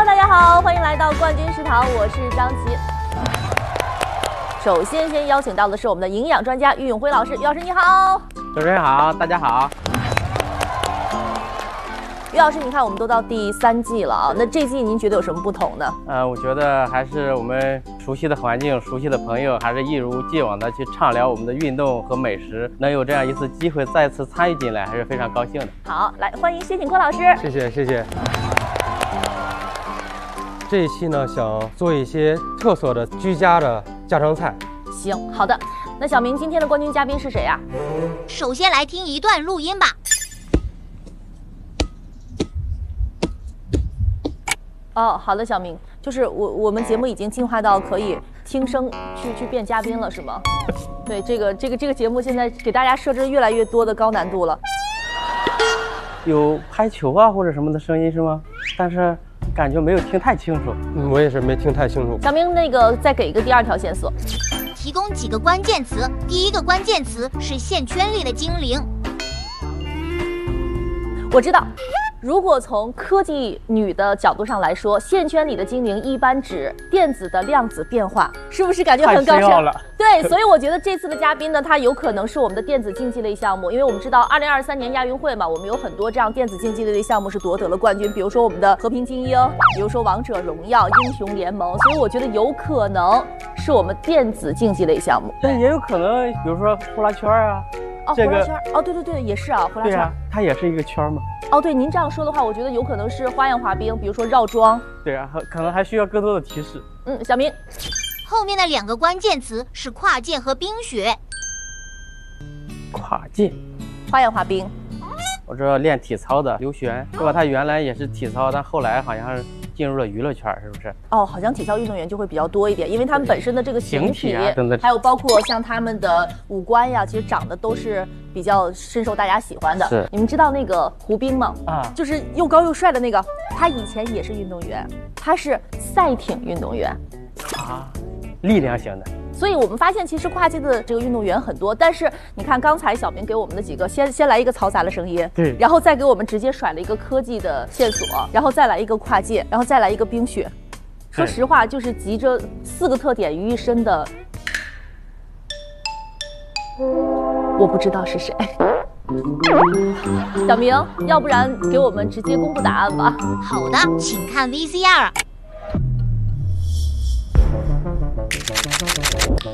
Hello， 大家好，欢迎来到冠军食堂，我是张琪。首先邀请到的是我们的营养专家于永辉老师，于老师你好。 主持人好，大家好。 于老师，你看我们都到第3季了啊，那这季您觉得有什么不同呢？ 我觉得还是我们熟悉的环境、熟悉的朋友，还是一如既往的去畅聊我们的运动和美食，能有这样一次机会再次参与进来，还是非常高兴的。 好，来欢迎谢景坤老师。 谢谢。这一期呢，想做一些特色的居家的家常菜。 行，好的。那小明，今天的冠军嘉宾是谁呀？ 首先来听一段录音吧。 哦，好的，小明，就是我们节目已经进化到可以听声去变嘉宾了，是吗？对，这个节目现在给大家设置越来越多的高难度了。 有拍球啊或者什么的声音是吗？但是感觉没有听太清楚。 我也是没听太清楚。 小明，那个再给一个第2条线索， 提供几个关键词。第一个关键词是线圈里的精灵。 我知道。如果从科技女的角度上来说，线圈里的精灵一般指电子的量子变化，是不是感觉很高深了？对，所以我觉得这次的嘉宾呢，他有可能是我们的电子竞技类项目，因为我们知道2023年亚运会嘛，我们有很多这样电子竞技类的项目是夺得了冠军，比如说我们的和平精英，比如说王者荣耀、英雄联盟，所以我觉得有可能是我们电子竞技类项目。 但也有可能，比如说呼啦圈啊。 哦，呼啦圈，哦，对，也是啊，呼啦圈。 对啊，它也是一个圈嘛。 哦，对，您这样说的话，我觉得有可能是花样滑冰，比如说绕桩。 对啊，可能还需要更多的提示。 小明， 后面的2个关键词是跨界和冰雪。 跨界， 花样滑冰。 我知道练体操的刘璇，是吧？他原来也是体操，但后来好像是进入了娱乐圈，是不是？ 哦，好像体操运动员就会比较多一点，因为他们本身的这个形体啊， 还有包括像他们的五官呀，其实长得都是比较深受大家喜欢的。 是， 你们知道那个胡兵吗？ 啊， 就是又高又帅的那个，他以前也是运动员，他是赛艇运动员。 啊，力量型的。 所以我们发现，其实跨界的这个运动员很多，但是你看刚才小明给我们的几个，先来一个嘈杂的声音， 对， 然后再给我们直接甩了一个科技的线索，然后再来一个跨界，然后再来一个冰雪。说实话，就是集着4个特点于一身的，我不知道是谁。小明，要不然给我们直接公布答案吧。 好的，请看 VCR。